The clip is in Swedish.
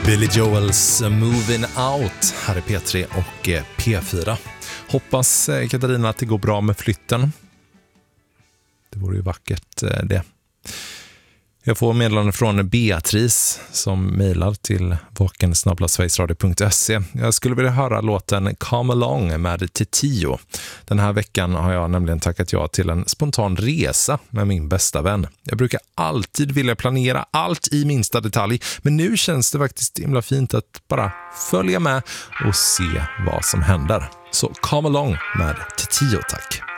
Billy Joels Moving Out här är P3 och P4. Hoppas Katarina att det går bra med flytten. Det vore ju vackert det. Jag får meddelande från Beatrice som mejlar till vakensnabblasverigesradio.se. Jag skulle vilja höra låten Come Along med Titio. Den här veckan har jag nämligen tackat ja till en spontan resa med min bästa vän. Jag brukar alltid vilja planera allt i minsta detalj, men nu känns det faktiskt himla fint att bara följa med och se vad som händer. Så Come Along med Titio, tack.